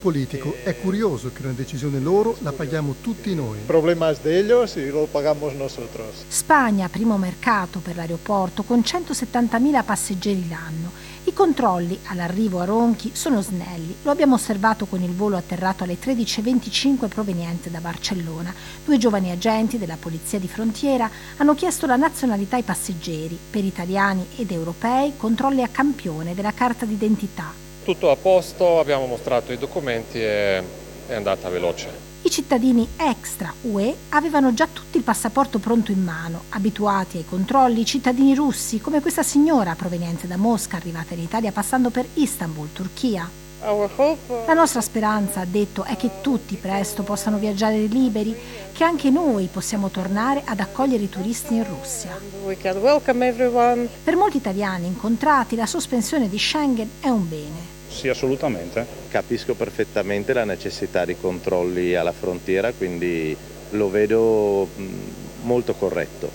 Politico. È curioso che una decisione loro la paghiamo tutti noi. Problemas de ellos y lo pagamos nosotros. Spagna, primo mercato per l'aeroporto con 170.000 passeggeri l'anno. I controlli all'arrivo a Ronchi sono snelli. Lo abbiamo osservato con il volo atterrato alle 13.25 proveniente da Barcellona. 2 giovani agenti della Polizia di Frontiera hanno chiesto la nazionalità ai passeggeri. Per italiani ed europei controlli a campione della carta d'identità. Tutto a posto, abbiamo mostrato i documenti e è andata veloce. I cittadini extra UE avevano già tutti il passaporto pronto in mano, abituati ai controlli, cittadini russi come questa signora proveniente da Mosca, arrivata in Italia passando per Istanbul, Turchia. La nostra speranza, ha detto, è che tutti presto possano viaggiare liberi, che anche noi possiamo tornare ad accogliere i turisti in Russia. Per molti italiani incontrati la sospensione di Schengen è un bene. Sì, assolutamente. Capisco perfettamente la necessità di controlli alla frontiera, quindi lo vedo molto corretto.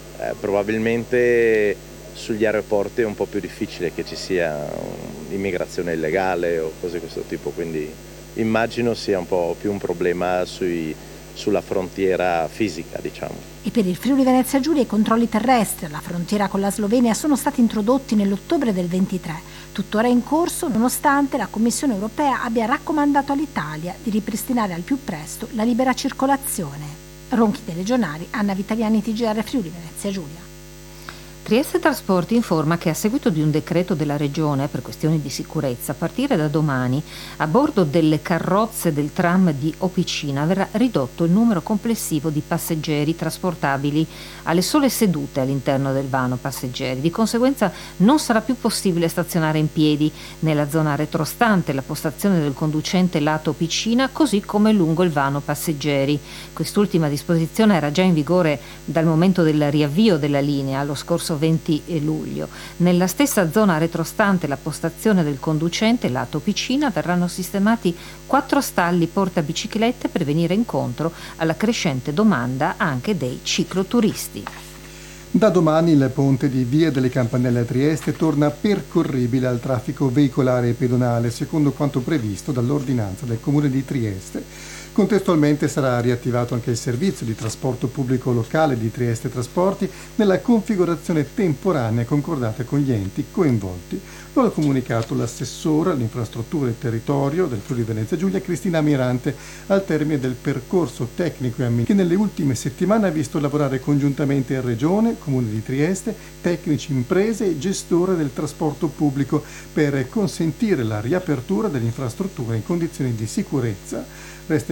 Probabilmente sugli aeroporti è un po' più difficile che ci sia immigrazione illegale o cose di questo tipo, quindi immagino sia un po' più un problema sulla frontiera fisica, diciamo. E per il Friuli Venezia Giulia i controlli terrestri alla frontiera con la Slovenia sono stati introdotti nell'ottobre del 23, tuttora in corso nonostante la Commissione europea abbia raccomandato all'Italia di ripristinare al più presto la libera circolazione. Ronchi dei Legionari, Anna Vitaliani, TGR Friuli Venezia Giulia. Trieste Trasporti informa che a seguito di un decreto della Regione per questioni di sicurezza, a partire da domani, a bordo delle carrozze del tram di Opicina verrà ridotto il numero complessivo di passeggeri trasportabili alle sole sedute all'interno del vano passeggeri. Di conseguenza non sarà più possibile stazionare in piedi nella zona retrostante la postazione del conducente lato Opicina, così come lungo il vano passeggeri. Quest'ultima disposizione era già in vigore dal momento del riavvio della linea lo scorso 20 luglio. Nella stessa zona retrostante la postazione del conducente lato Opicina verranno sistemati 4 stalli portabiciclette per venire incontro alla crescente domanda anche dei cicloturisti. Da domani il ponte di Via delle Campanelle a Trieste torna percorribile al traffico veicolare e pedonale, secondo quanto previsto dall'ordinanza del Comune di Trieste. Contestualmente sarà riattivato anche il servizio di trasporto pubblico locale di Trieste Trasporti nella configurazione temporanea concordata con gli enti coinvolti. Lo ha comunicato l'assessore all'infrastruttura e territorio del Friuli Venezia Giulia, Cristina Mirante, al termine del percorso tecnico e amministrativo che nelle ultime settimane ha visto lavorare congiuntamente Regione, Comune di Trieste, tecnici, imprese e gestore del trasporto pubblico per consentire la riapertura dell'infrastruttura in condizioni di sicurezza.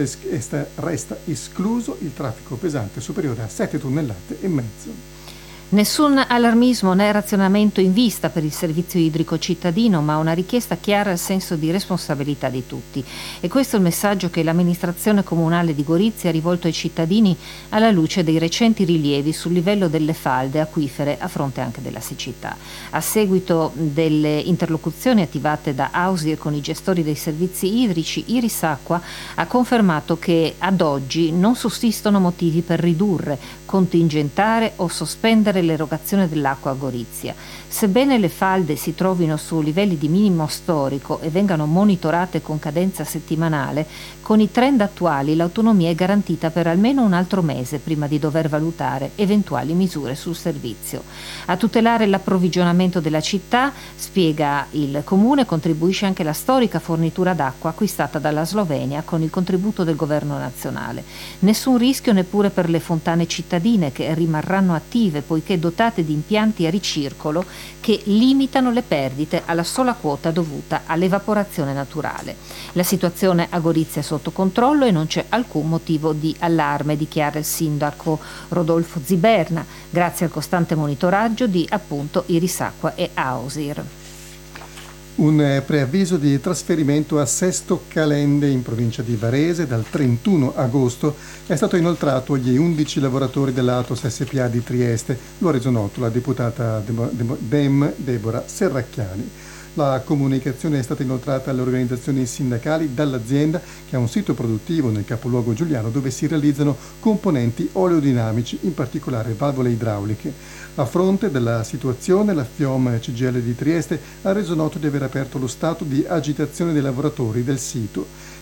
Resta escluso il traffico pesante superiore a 7 tonnellate e mezzo. Nessun allarmismo né razionamento in vista per il servizio idrico cittadino, ma una richiesta chiara al senso di responsabilità di tutti. E questo è il messaggio che l'amministrazione comunale di Gorizia ha rivolto ai cittadini alla luce dei recenti rilievi sul livello delle falde acquifere a fronte anche della siccità. A seguito delle interlocuzioni attivate da Ausir con i gestori dei servizi idrici, Irisacqua ha confermato che ad oggi non sussistono motivi per ridurre, contingentare o sospendere l'erogazione dell'acqua a Gorizia. Sebbene le falde si trovino su livelli di minimo storico e vengano monitorate con cadenza settimanale, con i trend attuali l'autonomia è garantita per almeno un altro mese prima di dover valutare eventuali misure sul servizio. A tutelare l'approvvigionamento della città, spiega il Comune, contribuisce anche la storica fornitura d'acqua acquistata dalla Slovenia con il contributo del governo nazionale. Nessun rischio neppure per le fontane cittadine, che rimarranno attive poiché dotate di impianti a ricircolo che limitano le perdite alla sola quota dovuta all'evaporazione naturale. La situazione a Gorizia è sotto controllo e non c'è alcun motivo di allarme, dichiara il sindaco Rodolfo Ziberna, grazie al costante monitoraggio di appunto Irisacqua e Ausir. Un preavviso di trasferimento a Sesto Calende in provincia di Varese dal 31 agosto è stato inoltrato agli 11 lavoratori dell'Atos SPA di Trieste, lo ha reso noto la deputata Dem Deborah Serracchiani. La comunicazione è stata inoltrata alle organizzazioni sindacali dall'azienda, che ha un sito produttivo nel capoluogo giuliano dove si realizzano componenti oleodinamici, in particolare valvole idrauliche. A fronte della situazione, la FIOM CGIL di Trieste ha reso noto di aver aperto lo stato di agitazione dei lavoratori del sito.